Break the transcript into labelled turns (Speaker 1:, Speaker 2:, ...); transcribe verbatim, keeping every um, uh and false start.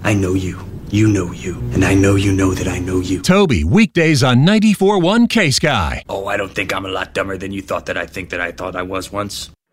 Speaker 1: I know you. You know you. And I know you know that I know you.
Speaker 2: Toby, weekdays on ninety-four point one K-Sky.
Speaker 1: Oh, I don't think I'm a lot dumber than you thought that I think that I thought I was once.